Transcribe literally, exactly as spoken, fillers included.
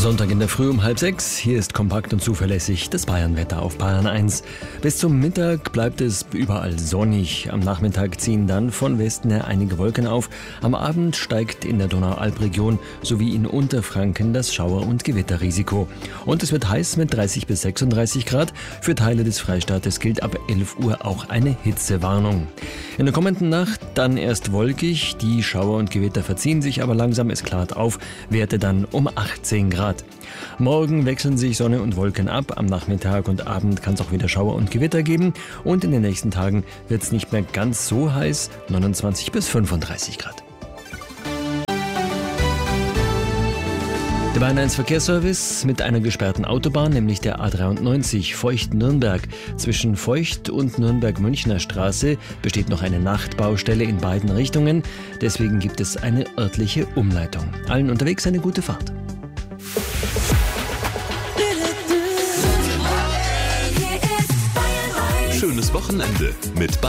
Sonntag in der Früh um halb sechs. Hier ist kompakt und zuverlässig das Bayernwetter auf Bayern eins. Bis zum Mittag bleibt es überall sonnig. Am Nachmittag ziehen dann von Westen her einige Wolken auf. Am Abend steigt in der Donaualp-Region sowie in Unterfranken das Schauer- und Gewitterrisiko. Und es wird heiß mit dreißig bis sechsunddreißig Grad. Für Teile des Freistaates gilt ab elf Uhr auch eine Hitzewarnung. In der kommenden Nacht dann erst wolkig. Die Schauer und Gewitter verziehen sich aber langsam. Es klart auf. Werte dann um achtzehn Grad. Morgen wechseln sich Sonne und Wolken ab. Am Nachmittag und Abend kann es auch wieder Schauer und Gewitter geben. Und in den nächsten Tagen wird es nicht mehr ganz so heiß, neunundzwanzig bis fünfunddreißig Grad. Der Bayern eins Verkehrsservice mit einer gesperrten Autobahn, nämlich der A dreiundneunzig Feucht-Nürnberg. Zwischen Feucht und Nürnberg-Münchner Straße besteht noch eine Nachtbaustelle in beiden Richtungen. Deswegen gibt es eine örtliche Umleitung. Allen unterwegs eine gute Fahrt. Schönes Wochenende mit